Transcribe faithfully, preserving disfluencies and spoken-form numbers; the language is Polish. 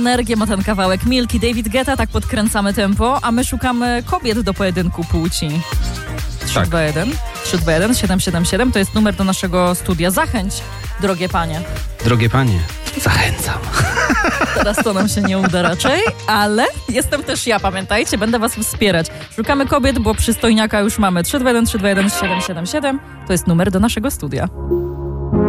Energię ma ten kawałek Milki, David Guetta, tak podkręcamy tempo, a my szukamy kobiet do pojedynku płci. trzy dwa jeden, trzy dwa jeden, siedem siedem siedem to jest numer do naszego studia. Zachęć, drogie panie. Drogie panie, zachęcam. Teraz to nam się nie uda raczej, ale jestem też ja, pamiętajcie, będę was wspierać. Szukamy kobiet, bo przystojniaka już mamy. trzy dwa jeden, trzy dwa jeden, siedem siedem siedem to jest numer do naszego studia.